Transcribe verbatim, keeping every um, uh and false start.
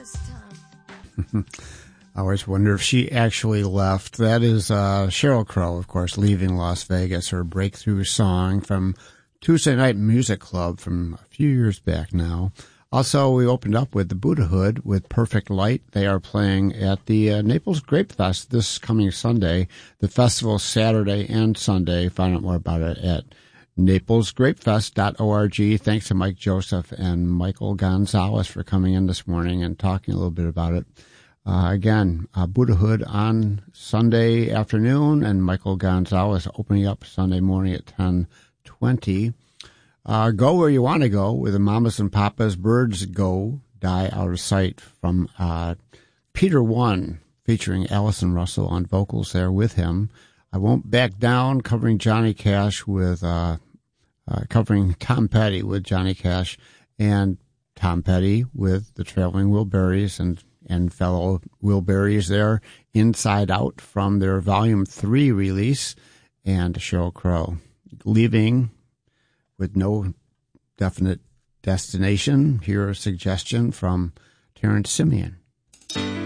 I always wonder if she actually left. That is uh, Sheryl Crow, of course, leaving Las Vegas, her breakthrough song from Tuesday Night Music Club from a few years back now. Also, we opened up with the Buddhahood with Perfect Light. They are playing at the uh, Naples Grape Fest this coming Sunday. The festival Saturday and Sunday. Find out more about it at naples grape fest dot org. Thanks to Mike Joseph and Michael Gonzalez for coming in this morning and talking a little bit about it. Uh, again, uh, Buddhahood on Sunday afternoon, and Michael Gonzalez opening up Sunday morning at ten twenty. Uh, go where you want to go with the Mamas and Papas. Birds Go, Die Out of Sight from uh, Peter One, featuring Allison Russell on vocals there with him. I Won't Back Down, covering Johnny Cash with, uh, uh, covering Tom Petty with Johnny Cash, and Tom Petty with the Traveling Wilburys and and fellow Wilburys there, Inside Out from their Volume three release, and Sheryl Crow. Leaving with no definite destination, here a suggestion from Terrence Simeon.